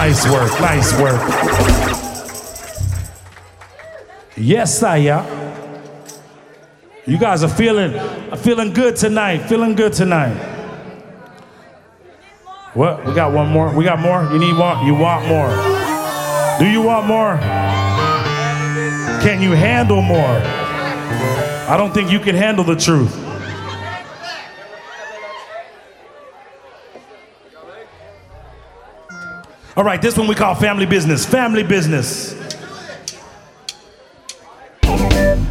Nice work, nice work. Yes, sire. You guys are feeling good tonight, feeling good tonight. What? We got one more? We got more? You need more? You want more? Do you want more? Can you handle more? I don't think you can handle the truth. All right, this one we call family business. Family business.